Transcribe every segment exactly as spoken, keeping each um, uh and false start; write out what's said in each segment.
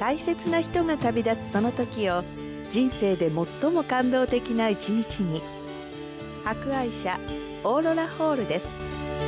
大切な人が旅立つその時を人生で最も感動的な一日に。博愛社オーロラホールです。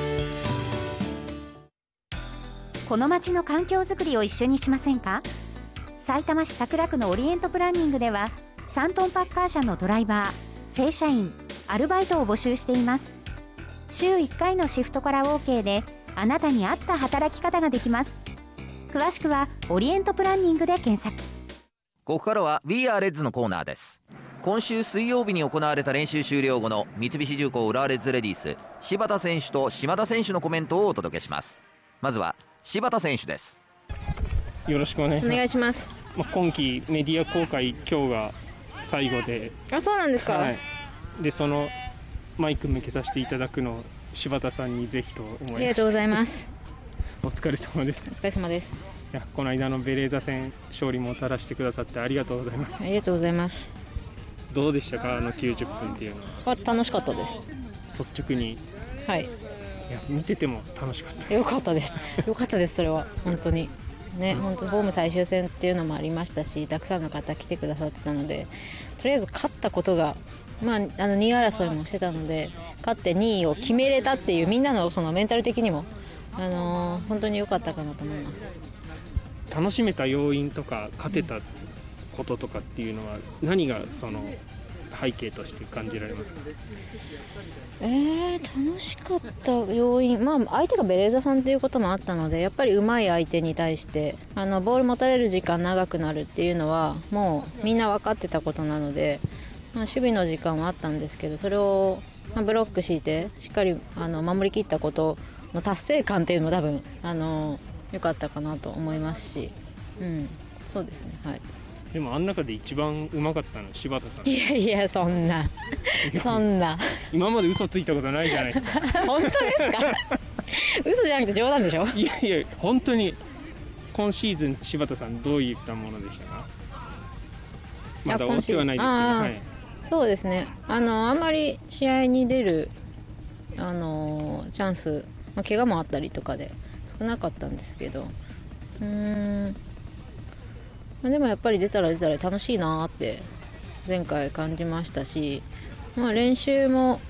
この街の環境づくりを一緒にしませんか。さいたま市桜区のオリエントプランニングではさんトンパッカー車のドライバー、正社員、アルバイトを募集しています。週いっかいのシフトから OK であなたに合った働き方ができます。詳しくはオリエントプランニングで検索。 ここからは We Are Reds のコーナーです。今週水曜日に行われた練習終了後の三菱重工浦和レッズレディース柴田選手と島田選手のコメントをお届けします。まずは柴田選手です。 よろしくお願いします。 お願いします。 まあ、今季メディア公開今日が最後で。 あ、そうなんですか。 はい、でそのマイク向けさせていただくのを柴田さんにぜひと思いました。 ありがとうございます。 お疲れ様です。 お疲れ様です。 いや、この間のベレーザ戦勝利もたらしてくださってありがとうございます。 ありがとうございます。 どうでしたか、あのきゅうじゅっぷんっていうのは。 あ、楽しかったです。 率直に。 はい。 いや、見てても楽しかった。 よかったです。よかったです。それは本当にね、本当ホーム最終戦っていうのもありましたし、たくさんの方来てくださってたので、とりあえず勝ったことが、まあ、あのにい争いもしてたので、勝ってにいを決めれたっていうみんなのそのメンタル的にも、あのー、本当に良かったかなと思います。 楽しめた要因とか勝てたこととかっていうのは何がその背景として感じられますか。 えー、楽しかった要因、まあ、相手がベレーザさんということもあったので、やっぱり上手い相手に対してあのボール持たれる時間長くなるっていうのはもうみんな分かってたことなので、まあ、守備の時間はあったんですけど、それを、まあ、ブロック敷いてしっかりあの守りきったことの達成感っていうのも多分あの良かったかなと思いますし、うん、そうですね。はい。 でもあん中で一番うまかったのは柴田さん。 いやいや、そんなそんな今まで嘘ついたことないじゃないですか。 本当ですか。嘘じゃなくて冗談でしょ。 いやいや、本当に今シーズン柴田さんどういったものでしたか。まだ終わってはないですけど、はい、 そうですね、あのあんまり試合に出るあのチャンス、まあ、怪我もあったりとかで少なかったんですけど、うーん、まあ、でもやっぱり出たら出たら楽しいなって前回感じましたし、まあ、練習も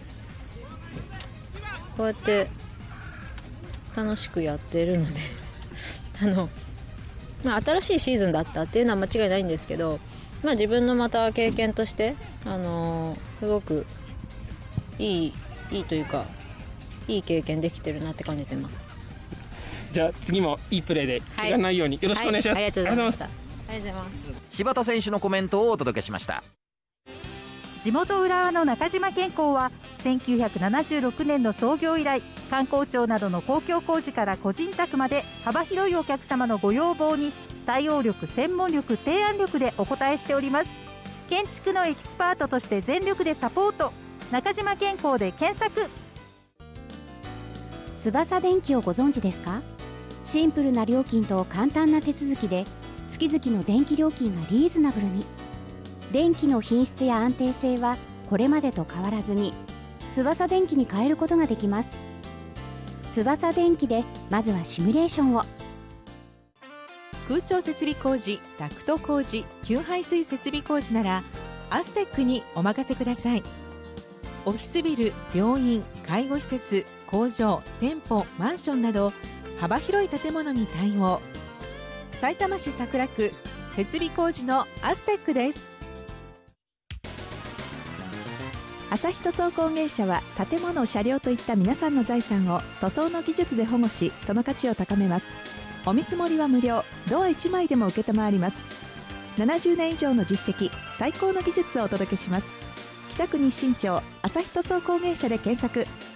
こうやって楽しくやってるのであの、まあ、新しいシーズンだったっていうのは間違いないんですけど、まあ、自分のまた経験として、あのー、すごくいい、いいというかいい経験できてるなって感じてます。 じゃあ次もいいプレーで怪我ないようによろしくお願いします。 はい、ありがとうございました。ありがとうございます。 柴田選手のコメントをお届けしました。 地元浦和の中島健康はせんきゅうひゃくななじゅうろくねんの創業以来、観光庁などの公共工事から個人宅まで幅広いお客様のご要望に対応力、専門力、提案力でお応えしております。建築のエキスパートとして全力でサポート。中島健康で検索。 翼電機をご存知ですか。シンプルな料金と簡単な手続きで月々の電気料金がリーズナブルに。電気の品質や安定性はこれまでと変わらずに翼電機に変えることができます。翼電機でまずはシミュレーションを。 空調設備工事、ダクト工事、給排水設備工事ならアステックにお任せください。オフィスビル、病院、介護施設、工場、店舗、マンションなど幅広い建物に対応。さいたま市桜区設備工事のアステックです。朝日塗装工芸社は建物、車両といった皆さんの財産を塗装の技術で保護し、その価値を高めます。お見積もりは無料、ドアいちまいでも受けたまわります。ななじゅうねん以上の実績、最高の技術をお届けします。北区日新町朝日塗装工芸社で検索。